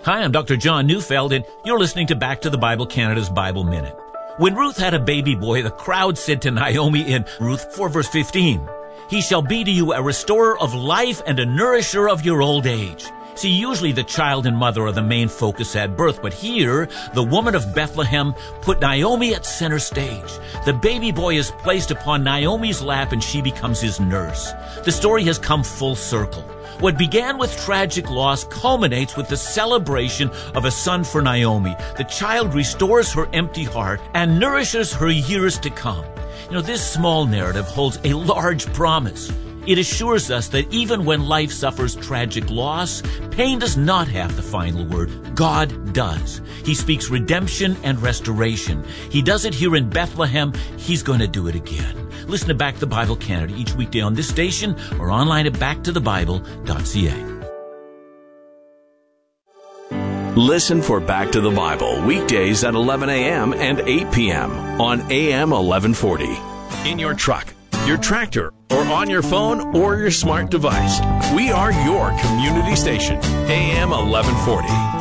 Hi, I'm Dr. John Neufeld, and you're listening to Back to the Bible Canada's Bible Minute. When Ruth had a baby boy, the crowd said to Naomi in Ruth 4 verse 15, "He shall be to you a restorer of life and a nourisher of your old age." See, usually the child and mother are the main focus at birth, but here, the woman of Bethlehem put Naomi at center stage. The baby boy is placed upon Naomi's lap and she becomes his nurse. The story has come full circle. What began with tragic loss culminates with the celebration of a son for Naomi. The child restores her empty heart and nourishes her years to come. This small narrative holds a large promise. It assures us that even when life suffers tragic loss, pain does not have the final word. God does. He speaks redemption and restoration. He does it here in Bethlehem. He's going to do it again. Listen to Back to the Bible Canada each weekday on this station or online at backtothebible.ca. Listen for Back to the Bible weekdays at 11 a.m. and 8 p.m. on AM 1140. In your truck, your tractor, or on your phone or your smart device. We are your community station, AM 1140.